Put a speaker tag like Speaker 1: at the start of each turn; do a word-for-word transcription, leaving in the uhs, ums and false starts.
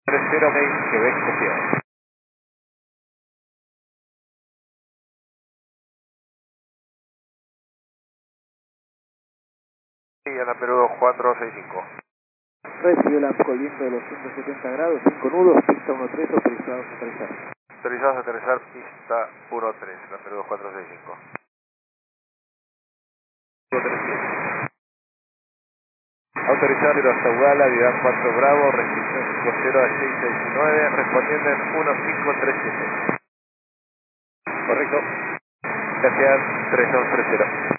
Speaker 1: tres cero, ok, Quebec copiado. Sí, en la Perú cuatro seis cinco.
Speaker 2: Recibió la coliendo de los ciento setenta grados, cinco nudos, pista uno tres, autorizados a aterrizar.
Speaker 1: Autorizados a aterrizar, pista uno tres, la Perú cuatro seis cinco. Autorizado pero hasta Ugala, Vidal cuatro Bravo, restricción cinco cero a seis seis nueve, respondiendo en uno cinco tres siete. Correcto. Gracias, tres dos tres cero.